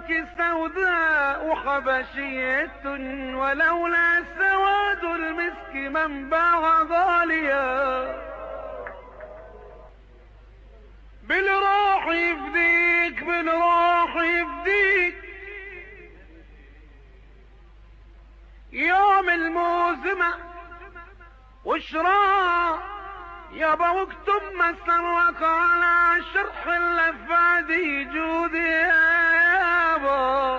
وجهك سوداء وحبشية، ولولا سواد المسك من باع غاليا. بالروح يفديك بالروح يفديك يوم الموزمة وشراء يابا، واكتب مسرك على شرح اللفادي جودي يابا.